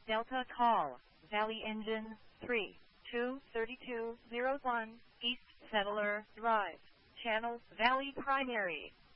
Delta call, Valley Engine 323201, East Settler Drive, Channel Valley Primary.